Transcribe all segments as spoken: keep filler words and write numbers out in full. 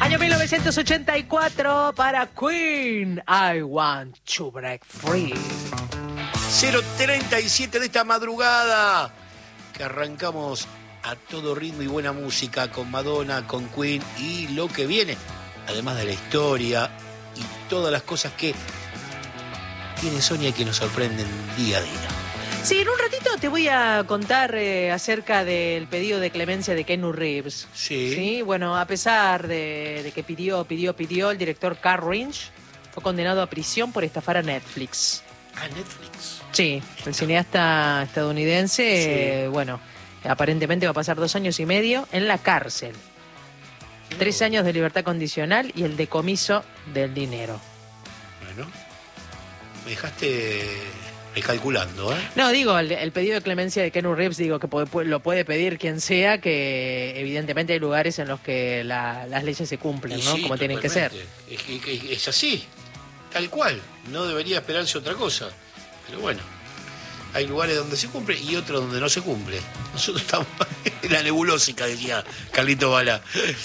Año mil novecientos ochenta y cuatro para Queen, I Want to Break Free. cero treinta y siete de esta madrugada, que arrancamos a todo ritmo y buena música con Madonna, con Queen y lo que viene, además de la historia y todas las cosas que tiene Sonia y que nos sorprenden día a día. Sí, en un ratito te voy a contar eh, acerca del pedido de clemencia de Keanu Reeves. Sí. Sí, bueno, a pesar de, de que pidió, pidió, pidió, el director Carl Lynch fue condenado a prisión por estafar a Netflix. ¿A Netflix? Sí, el cineasta estadounidense, Sí. eh, bueno, aparentemente va a pasar dos años y medio en la cárcel. Tres años de libertad condicional y el decomiso del dinero. Bueno, me dejaste recalculando, ¿eh? No, digo, el, el pedido de clemencia de Keanu Reeves, digo que puede- lo puede pedir quien sea, que evidentemente hay lugares en los que la- las leyes se cumplen, Y ¿no? sí, Como tienen que ser. totalmente. Es, que- que- es así, tal cual. No debería esperarse otra cosa. Pero bueno, hay lugares donde se cumple y otros donde no se cumple. Nosotros estamos en la nebulósica, decía Carlito Bala.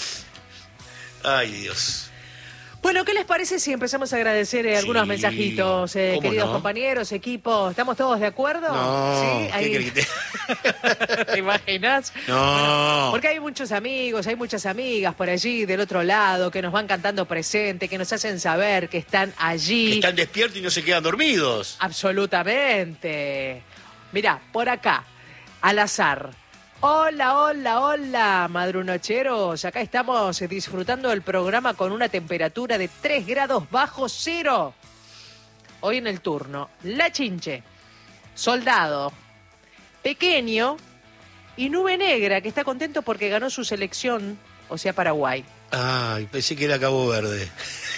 Ay, Dios. Bueno, ¿qué les parece si empezamos a agradecer eh, algunos Sí, mensajitos, eh, ¿cómo queridos no? compañeros, equipo? ¿Estamos todos de acuerdo? No, ¿Sí? ¿qué Ahí- querés que te- ¿Te imaginas? No. Porque hay muchos amigos, hay muchas amigas por allí del otro lado que nos van cantando presente, que nos hacen saber que están allí. Que están despiertos y no se quedan dormidos. Absolutamente. Mirá, por acá, al azar. Hola, hola, hola, madrunocheros. Acá estamos disfrutando del programa con una temperatura de tres grados bajo cero. Hoy en el turno, La Chinche, Soldado, Pequeño y Nube Negra, que está contento porque ganó su selección, o sea, Paraguay. Ay, pensé que era Cabo Verde.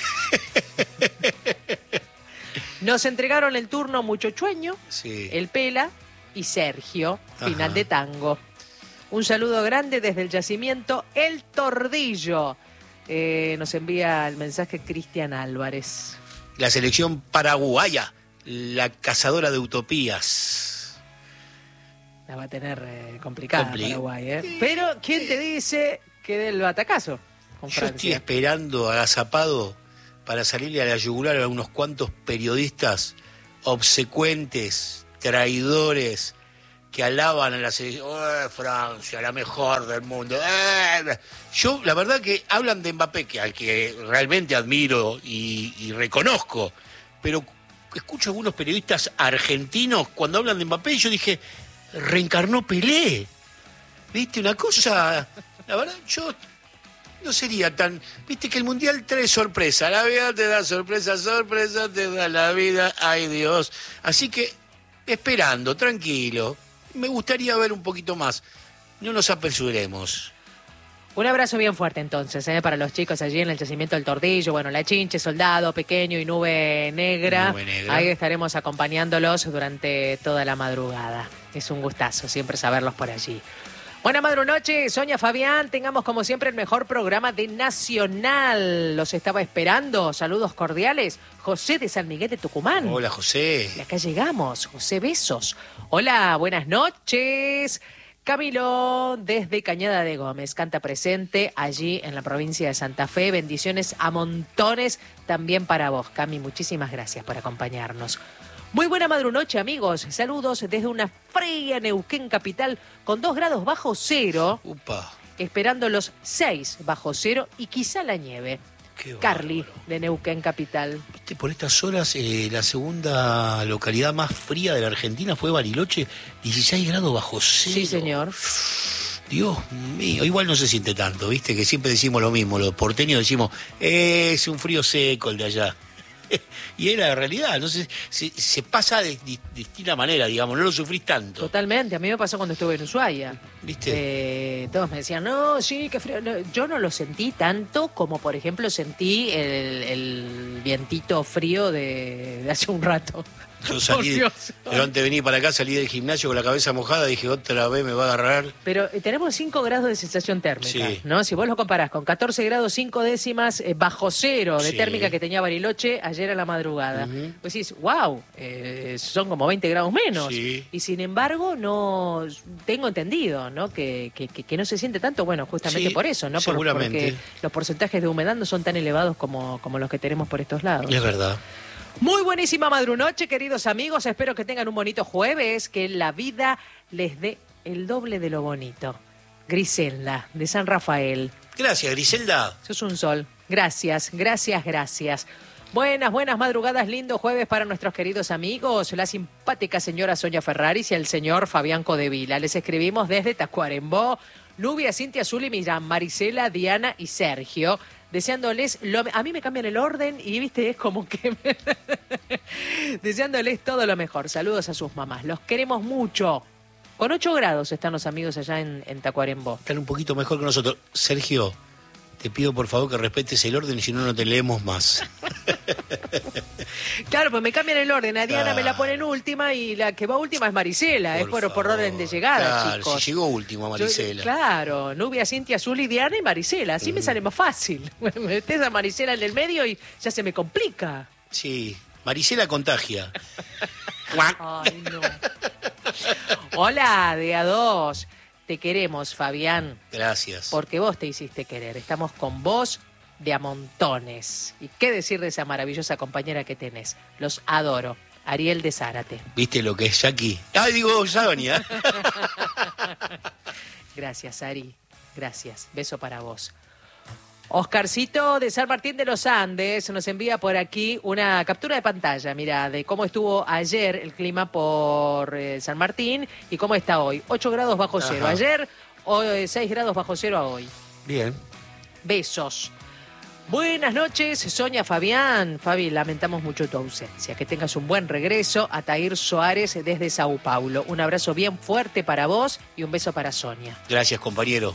Nos entregaron el turno Muchochueño, Sí. El Pela y Sergio, final Ajá. de tango. Un saludo grande desde el yacimiento El Tordillo. Eh, nos envía el mensaje Cristian Álvarez. La selección paraguaya, la cazadora de utopías. La va a tener eh, complicada Compli- Paraguay, ¿eh? Pero, ¿quién te dice que del batacazo con Yo estoy Francia? esperando agazapado para salirle a la yugular a unos cuantos periodistas obsecuentes, traidores, que alaban a la selección. ¡Eh, Francia, la mejor del mundo! ¡Eh! Yo, la verdad que hablan de Mbappé, que al que realmente admiro y, y reconozco, pero escucho a algunos periodistas argentinos cuando hablan de Mbappé y yo dije, reencarnó Pelé. ¿Viste? Una cosa, la verdad, yo no sería tan... Viste que el Mundial trae sorpresa, la vida te da sorpresa, sorpresa te da la vida, ay Dios. Así que, esperando, tranquilo, me gustaría ver un poquito más. No nos apresuremos. Un abrazo bien fuerte entonces, ¿eh? Para los chicos allí en el yacimiento del Tordillo, bueno, La Chinche, Soldado, Pequeño y Nube Negra. Nube Negra. Ahí estaremos acompañándolos durante toda la madrugada. Es un gustazo siempre saberlos por allí. Buena madrunoche, Sonia, Fabián, tengamos como siempre el mejor programa de Nacional. Los estaba esperando. Saludos cordiales. José de San Miguel de Tucumán. Hola, José. Y acá llegamos, José Besos. Hola, buenas noches. Camilo, desde Cañada de Gómez, canta presente allí en la provincia de Santa Fe. Bendiciones a montones también para vos, Cami. Muchísimas gracias por acompañarnos. Muy buena madrunoche, amigos. Saludos desde una fría Neuquén capital con dos grados bajo cero, Upa, esperando los seis bajo cero y quizá la nieve. qué Carly, bárbaro. de Neuquén capital. Viste, por estas horas, eh, la segunda localidad más fría de la Argentina fue Bariloche, dieciséis grados bajo cero. Sí, señor. Dios mío, igual no se siente tanto, viste, que siempre decimos lo mismo, los porteños decimos, eh, es un frío seco el de allá. Y es la realidad, no sé, se, se pasa de, de distinta manera, digamos, no lo sufrís tanto. Totalmente, a mí me pasó cuando estuve en Ushuaia. ¿Viste? Eh, todos me decían, no, sí, qué frío. No, yo no lo sentí tanto como, por ejemplo, sentí el, el vientito frío de, de hace un rato. Yo salí, Dios. yo antes de venir para acá salí del gimnasio con la cabeza mojada, dije otra vez me va a agarrar. Pero eh, tenemos cinco grados de sensación térmica, Sí. ¿no? Si vos lo comparás con catorce grados cinco décimas eh, bajo cero de Sí. térmica que tenía Bariloche ayer a la madrugada. Ujú. Pues decís, wow, eh, son como veinte grados menos. Sí. Y sin embargo, no tengo entendido, ¿no? Que, que, que- que no se siente tanto, bueno, justamente Sí, por eso, ¿no? Por- seguramente. porque los porcentajes de humedad no son tan elevados como, como los que tenemos por estos lados. Es verdad. Muy buenísima madrunoche, queridos amigos. Espero que tengan un bonito jueves, que la vida les dé el doble de lo bonito. Griselda, de San Rafael. Gracias, Griselda. Sos un sol. Gracias, gracias, gracias. Buenas, buenas madrugadas, lindo jueves para nuestros queridos amigos, la simpática señora Sonia Ferraris y el señor Fabián Codevila. Les escribimos desde Tacuarembó, Nubia, Cintia, Zuli, Millán, Marisela, Diana y Sergio, deseándoles lo me- a mí me cambian el orden y viste, es como que me- deseándoles todo lo mejor. Saludos a sus mamás, los queremos mucho. Con ocho grados están los amigos allá en, en Tacuarembó. Están un poquito mejor que nosotros. Sergio, te pido por favor que respetes el orden, si no, no te leemos más. Claro, pues me cambian el orden. A Diana Claro. me la ponen última y la que va última es Marisela. es por, por favor. orden de llegada, Claro, chicos. si llegó último, Marisela. Yo- claro, Nubia, Cintia, Zuli, Diana y Marisela. Así me sale más fácil. Me metés a Marisela en el medio y ya se me complica. Sí, Marisela contagia. Ay, no. Hola, de A dos. Te queremos, Fabián, Gracias. porque vos te hiciste querer. Estamos con vos de a montones. ¿Y qué decir de esa maravillosa compañera que tenés? Los adoro. Ariel de Zárate. ¿Viste lo que es Jackie? Ah, digo, Sonia. Gracias, Ari. Gracias. Beso para vos. Oscarcito de San Martín de los Andes nos envía por aquí una captura de pantalla, mira, de cómo estuvo ayer el clima por eh, San Martín y cómo está hoy. ocho grados bajo cero Ajá. ayer, o, eh, seis grados bajo cero a hoy. Bien. Besos. Buenas noches, Sonia, Fabián. Fabi, lamentamos mucho tu ausencia. Que tengas un buen regreso. Atair Soares desde Sao Paulo. Un abrazo bien fuerte para vos y un beso para Sonia. Gracias, compañero.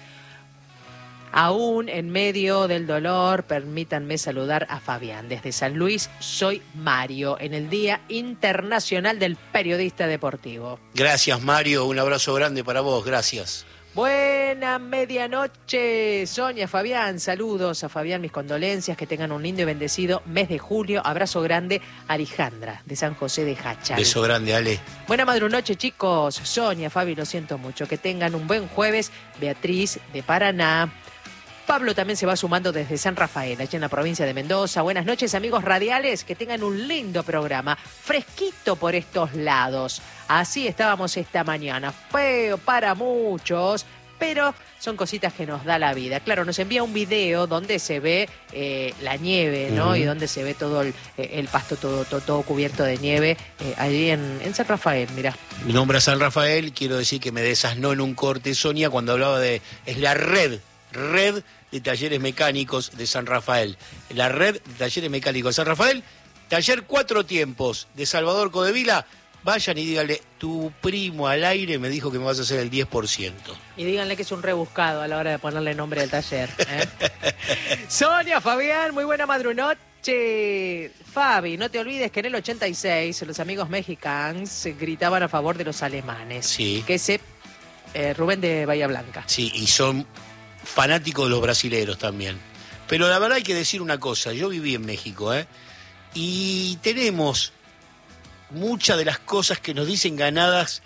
Aún en medio del dolor, permítanme saludar a Fabián. Desde San Luis, soy Mario, en el Día Internacional del Periodista Deportivo. Gracias, Mario. Un abrazo grande para vos. Gracias. Buena medianoche, Sonia, Fabián. Saludos a Fabián, mis condolencias. Que tengan un lindo y bendecido mes de julio. Abrazo grande a Alejandra, de San José de Hachal. Beso grande, Ale. Buena madrunoche, chicos. Sonia, Fabi, lo siento mucho. Que tengan un buen jueves. Beatriz, de Paraná. Pablo también se va sumando desde San Rafael, allá en la provincia de Mendoza. Buenas noches, amigos radiales, que tengan un lindo programa, fresquito por estos lados. Así estábamos esta mañana, feo para muchos, pero son cositas que nos da la vida. Claro, nos envía un video donde se ve eh, la nieve, ¿no? Ujú. Y donde se ve todo el, el pasto todo, todo, todo cubierto de nieve, eh, allí en, en San Rafael, mirá. Mi nombre es San Rafael. Quiero decir que me desasnó en un corte, Sonia, cuando hablaba de... Es la red, red de talleres mecánicos de San Rafael. La red de talleres mecánicos de San Rafael. Taller Cuatro Tiempos de Salvador Codevila. Vayan y díganle, tu primo al aire me dijo que me vas a hacer el diez por ciento. Y díganle que es un rebuscado a la hora de ponerle nombre al taller. ¿eh? Sonia, Fabián, muy buena madrunoche. Fabi, no te olvides que en el ochenta y seis los amigos mexicanos gritaban a favor de los alemanes. Sí. Que ese eh, Rubén de Bahía Blanca. Sí, y son fanáticos de los brasileros también. Pero la verdad hay que decir una cosa, yo viví en México, ¿eh? Y tenemos muchas de las cosas que nos dicen ganadas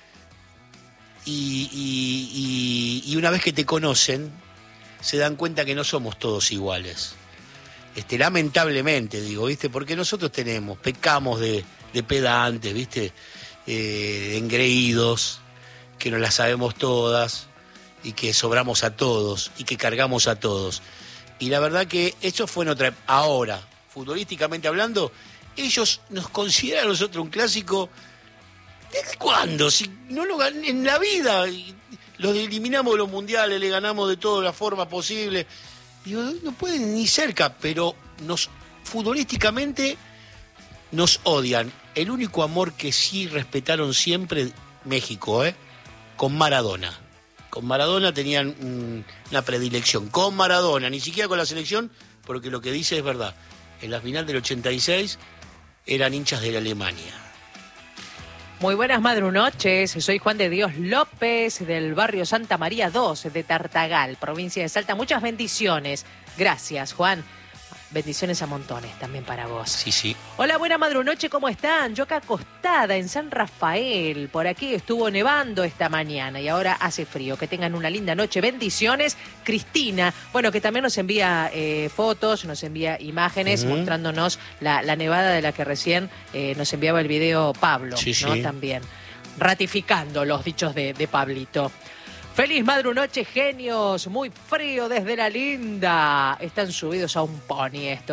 y, y- y- y una vez que te conocen, se dan cuenta que no somos todos iguales. Este, lamentablemente, digo, ¿viste? Porque nosotros tenemos, pecamos de, de pedantes, ¿viste? Eh, de engreídos, que nos las sabemos todas y que sobramos a todos y que cargamos a todos. Y la verdad que eso fue en otra... Ahora, futbolísticamente hablando, ellos nos consideran a nosotros un clásico. ¿Desde cuándo? Si no lo gan... en la vida y los eliminamos de los mundiales, le ganamos de todas las formas posibles. Digo, no pueden ni cerca, pero nos futbolísticamente nos odian. El único amor que sí respetaron siempre, México, ¿eh? Con Maradona. Con Maradona tenían mm, una predilección. Con Maradona, ni siquiera con la selección, porque lo que dice es verdad. En la final del ochenta y seis, eran hinchas de la Alemania. Muy buenas madrunoches, soy Juan de Dios López del barrio Santa María dos de Tartagal, provincia de Salta. Muchas bendiciones. Gracias, Juan. Bendiciones a montones también para vos. Sí, sí. Hola, buena madrunoche, ¿cómo están? Yo acá acostada en San Rafael. Por aquí estuvo nevando esta mañana y ahora hace frío. Que tengan una linda noche. Bendiciones. Cristina, bueno, que también nos envía eh, fotos, nos envía imágenes uh-huh. mostrándonos la, la nevada de la que recién eh, nos enviaba el video Pablo, sí, ¿no? Sí. También ratificando los dichos de, de Pablito. Feliz madrunoche, genios. Muy frío desde la linda. Están subidos a un pony esto.